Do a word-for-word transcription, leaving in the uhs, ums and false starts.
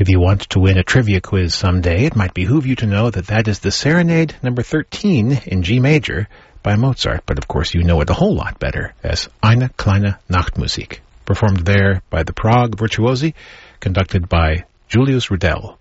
If you want to win a trivia quiz someday, it might behoove you to know that that is the Serenade number thirteen in G major by Mozart, but of course you know it a whole lot better as Eine kleine Nachtmusik, performed there by the Prague Virtuosi, conducted by Julius Rudel.